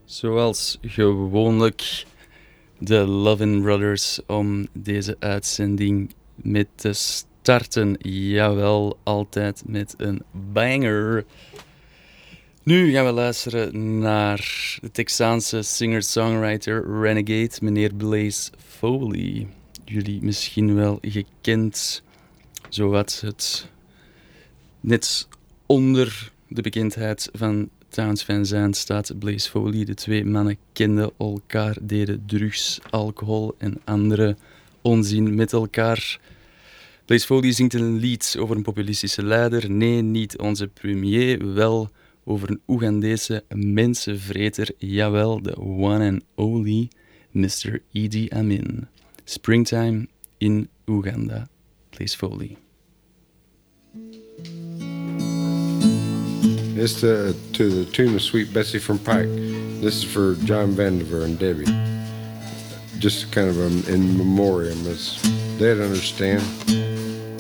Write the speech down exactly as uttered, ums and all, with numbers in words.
Zoals gewoonlijk de Lovin' Brothers om deze uitzending mee te starten. Jawel, altijd met een banger. Nu gaan we luisteren naar de Texaanse singer-songwriter Renegade, meneer Blaze Foley. Jullie misschien wel gekend, zowat het net onder de bekendheid van Townes Van Zandt staat Blaze Foley. De twee mannen kenden elkaar, deden drugs, alcohol en andere onzin met elkaar. Blaze Foley zingt een lied over een populistische leider. Nee, niet onze premier, wel over een Oegandese mensenvreter. Jawel, de one and only mister Idi Amin. Springtime in Oeganda. Blaze Foley. It's to, to the tune of Sweet Bessie from Pike. This is for John Vandiver and Debbie. Just kind of a, in memoriam. It's, they'd understand.